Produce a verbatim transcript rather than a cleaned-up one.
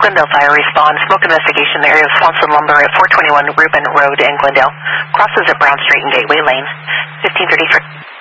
Glendale Fire respond. Smoke investigation in the area of Swanson Lumber at four twenty-one Reuben Road in Glendale. Crosses at Brown Street and Gateway Lane. fifteen thirty-three.